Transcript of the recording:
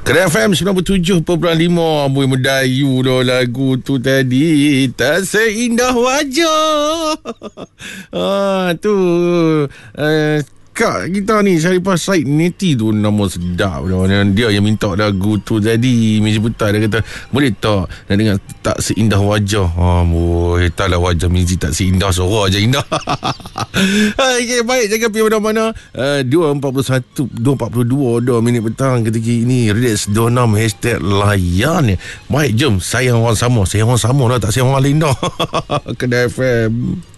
Kedai FM 97.5 Amboi Medayu dah lagu tu tadi. Tak seindah wajah. Tu Kak kita ni Syarifah Said Neti tu nama sedap dah. Dia yang minta lagu tu tadi. Meja Putar dia kata boleh tak nak dengar tak seindah wajah. Boy, taklah wajah Mizi tak seindah, suara je indah. Okay, baik, jangan pergi mana-mana. 2.42 minit petang ketika ini. Relax 26 hashtag layan. Baik, jom sayang orang sama. Sayang orang sama lah, tak sayang orang lain dah. Kedai FM.